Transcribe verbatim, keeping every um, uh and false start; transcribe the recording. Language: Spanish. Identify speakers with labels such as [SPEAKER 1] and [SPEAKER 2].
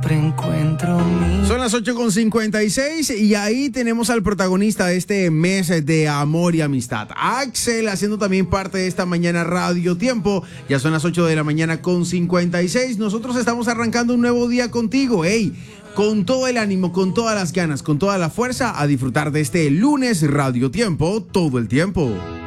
[SPEAKER 1] Encuentro mi...
[SPEAKER 2] Son las ocho con cincuenta y seis y ahí tenemos al protagonista de este mes de amor y amistad, Axel, haciendo también parte de esta mañana Radio Tiempo. Ya son las ocho de la mañana con cincuenta y seis. Nosotros estamos arrancando un nuevo día contigo, hey, con todo el ánimo, con todas las ganas, con toda la fuerza, a disfrutar de este lunes Radio Tiempo todo el tiempo.